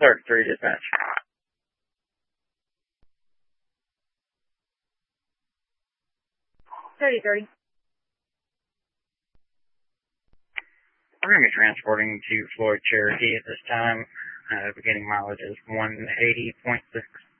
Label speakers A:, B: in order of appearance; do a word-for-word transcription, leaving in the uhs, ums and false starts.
A: thirty-three dispatch.
B: thirty thirty.
A: We're going to be transporting to Floyd Cherokee at this time. Uh, beginning mileage is one eighty point six.